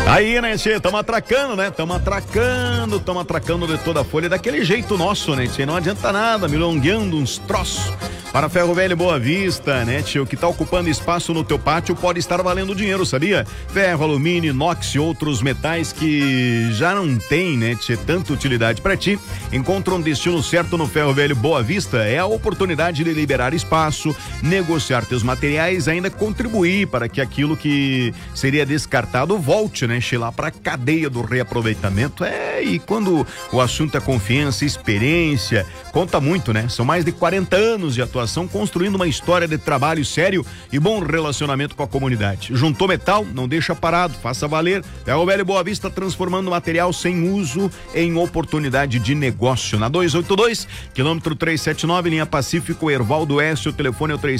Aí, né, tchê, tamo atracando, né? Tamo atracando de toda a folha, daquele jeito nosso, né, tchê? Não adianta nada, milongueando uns troços. Para Ferro Velho Boa Vista, né, tio? O que tá ocupando espaço no teu pátio pode estar valendo dinheiro, sabia? Ferro, alumínio, inox e outros metais que já não tem, né, tio, tanta utilidade para ti. Encontra um destino certo no Ferro Velho Boa Vista. É a oportunidade de liberar espaço, negociar teus materiais, ainda contribuir para que aquilo que seria descartado volte, né, tio, lá para a cadeia do reaproveitamento. E quando o assunto é confiança, experiência, conta muito, né? São mais de 40 anos de atuação construindo uma história de trabalho sério e bom relacionamento com a comunidade. Juntou metal? Não deixa parado, faça valer. É o Velho Boa Vista transformando material sem uso em oportunidade de negócio. Na 282, quilômetro 379, linha Pacífico, Hervaldo Oeste, o telefone é o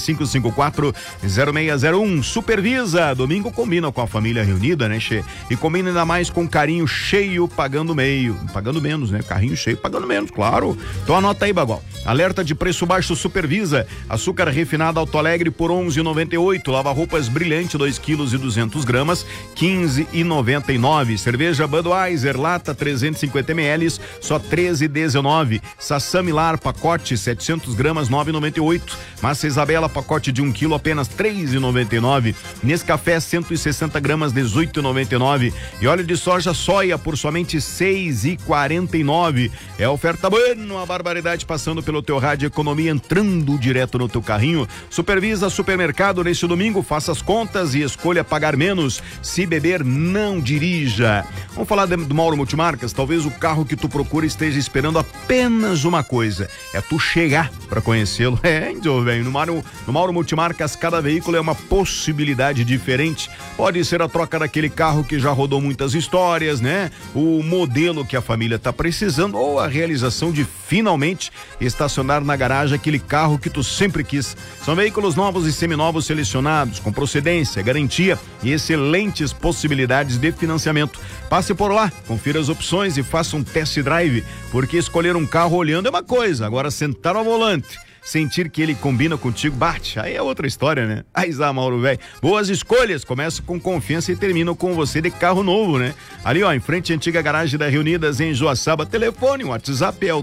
3554-0601. Supervisa, domingo combina com a família reunida, né, che? E combina ainda mais com carinho cheio, pagando menos, né? Carrinho cheio, pagando menos, claro. Então anota aí, Bagual. Alerta de preço baixo Supervisa. Açúcar refinado Alto Alegre por 11,98. Lava-roupas Brilhante 2 quilos e 200 gramas 15,99. Cerveja Budweiser lata 350 ml só 13,19. Sassamilar pacote 700 gramas 9,98. Massa Isabela pacote de 1 quilo apenas 3,99. Nescafé 160 gramas 18,99. E óleo de soja por somente 6,49. É oferta boa, uma barbaridade passando pelo teu rádio Economia, entrando direto no teu carrinho. Supervisa Supermercado neste domingo, faça as contas e escolha pagar menos. Se beber, não dirija. Vamos falar do Mauro Multimarcas. Talvez o carro que tu procura esteja esperando apenas uma coisa, é tu chegar para conhecê-lo. Velho, no Mauro Multimarcas cada veículo é uma possibilidade diferente. Pode ser a troca daquele carro que já rodou muitas histórias, né? O modelo que a família tá precisando ou a realização de finalmente estacionar na garagem aquele carro que tu sempre quis. São veículos novos e seminovos selecionados, com procedência, garantia e excelentes possibilidades de financiamento. Passe por lá, confira as opções e faça um test drive, porque escolher um carro olhando é uma coisa, agora sentar ao volante, sentir que ele combina contigo, bate, aí é outra história, né? Mauro, velho. Boas escolhas, começam com confiança e terminam com você de carro novo, né? Ali, ó, em frente à antiga garagem da Reunidas em Joaçaba, telefone, o WhatsApp é o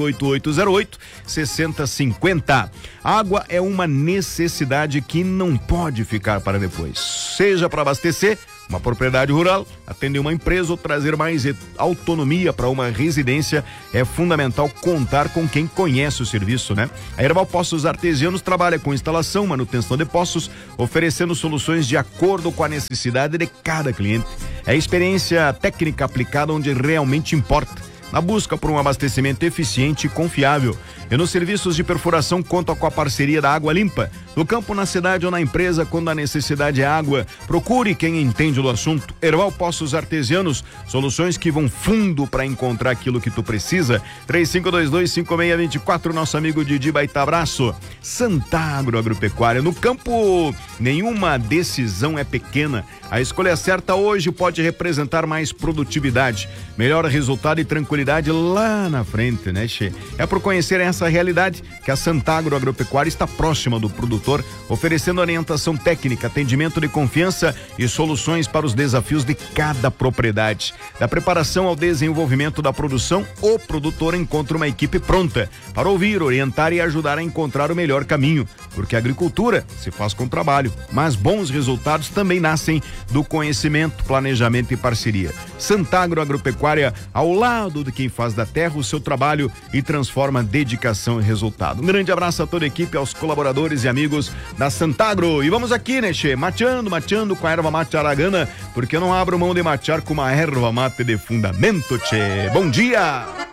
98808-6050. Água é uma necessidade que não pode ficar para depois. Seja para abastecer uma propriedade rural, atender uma empresa ou trazer mais autonomia para uma residência, é fundamental contar com quem conhece o serviço, né? A Herval Poços Artesianos trabalha com instalação, manutenção de poços, oferecendo soluções de acordo com a necessidade de cada cliente. É experiência técnica aplicada onde realmente importa, na busca por um abastecimento eficiente e confiável. E nos serviços de perfuração conta com a parceria da Água Limpa. No campo, na cidade ou na empresa, quando a necessidade é água, procure quem entende do assunto. Herval Poços Artesianos, soluções que vão fundo para encontrar aquilo que tu precisa. 3522-5624, nosso amigo Didi Baitabraço. Santagro Agropecuária. No campo, nenhuma decisão é pequena. A escolha certa hoje pode representar mais produtividade, melhor resultado e tranquilidade lá na frente, né, che? É por conhecer essa realidade que a Santagro Agropecuária está próxima do produtor, oferecendo orientação técnica, atendimento de confiança e soluções para os desafios de cada propriedade. Da preparação ao desenvolvimento da produção, o produtor encontra uma equipe pronta para ouvir, orientar e ajudar a encontrar o melhor caminho, porque a agricultura se faz com trabalho, mas bons resultados também nascem do conhecimento, planejamento e parceria. Santagro Agropecuária, ao lado de quem faz da terra o seu trabalho e transforma dedicação e resultado. Um grande abraço a toda a equipe, aos colaboradores e amigos da Santagro. E vamos aqui, né, che? Mateando com a erva mate aragana, porque eu não abro mão de matear com uma erva mate de fundamento, che. Bom dia!